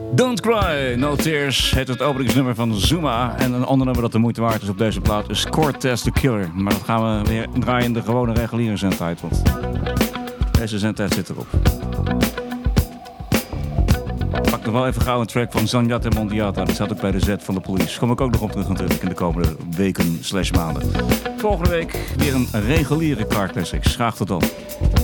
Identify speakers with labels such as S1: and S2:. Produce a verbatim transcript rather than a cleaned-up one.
S1: Don't Cry, No Tears heet het openingsnummer van Zuma. En een ander nummer dat de moeite waard is op deze plaat is Cortez the Killer. Maar dat gaan we weer draaien in de gewone reguliere zendtijd, want deze zendtijd zit erop. Pak nog wel even gauw een track van Zanjata Mondiata. Dat staat ook bij de Z van de Police. Kom ik ook nog op terug natuurlijk in de komende weken slash maanden. Volgende week weer een reguliere Car Classics. Graag tot dan.